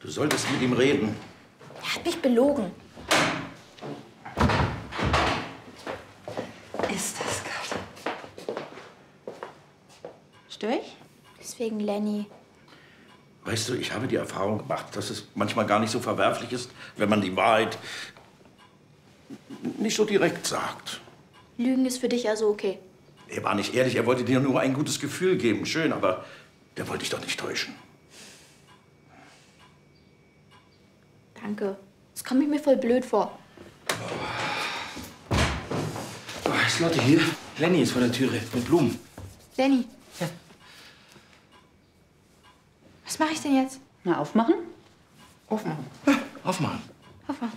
Du solltest mit ihm reden. Er hat mich belogen. Ist das Gott. Störe ich? Deswegen Lenny. Weißt du, ich habe die Erfahrung gemacht, dass es manchmal gar nicht so verwerflich ist, wenn man die Wahrheit nicht so direkt sagt. Lügen ist für dich also okay. Er war nicht ehrlich, er wollte dir nur ein gutes Gefühl geben. Schön, aber der wollte dich doch nicht täuschen. Danke. Das kommt mir voll blöd vor. Oh, ist Lotte hier? Lenny ist vor der Türe mit Blumen. Lenny. Ja. Was mache ich denn jetzt? Na, aufmachen? Aufmachen. Ja, aufmachen. Aufmachen.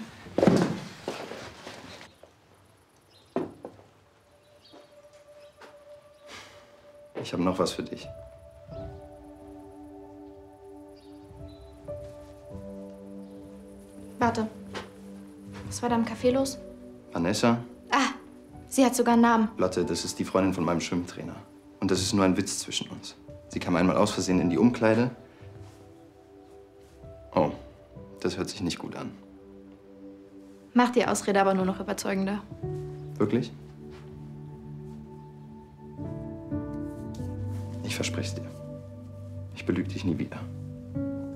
Ich habe noch was für dich. Warte. Was war da im Café los? Vanessa, Ah, sie hat sogar einen Namen. Lotte, das ist die Freundin von meinem Schwimmtrainer. Und das ist nur ein Witz zwischen uns. Sie kam einmal aus Versehen in die Umkleide. Oh, das hört sich nicht gut an. Macht die Ausrede aber nur noch überzeugender. Wirklich? Ich verspreche es dir. Ich belüge dich nie wieder.